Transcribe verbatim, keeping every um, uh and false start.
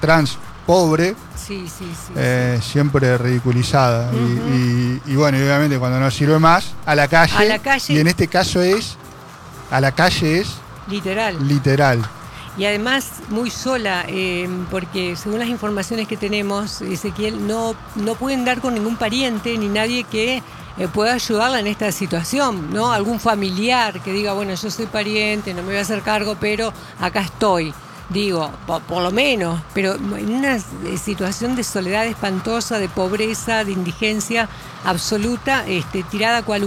trans pobre, sí, sí, sí, eh, sí. siempre ridiculizada. Uh-huh. y, y, y bueno, y obviamente cuando no sirve más, a la calle. A la calle. Y en este caso es, a la calle es... Literal. Literal. Y además muy sola, eh, porque según las informaciones que tenemos, Ezequiel, no, no pueden dar con ningún pariente ni nadie que eh, pueda ayudarla en esta situación, ¿no? Algún familiar que diga, bueno, yo soy pariente, no me voy a hacer cargo, pero acá estoy. Digo, por, por lo menos, pero en una situación de soledad espantosa, de pobreza, de indigencia absoluta, este, tirada cual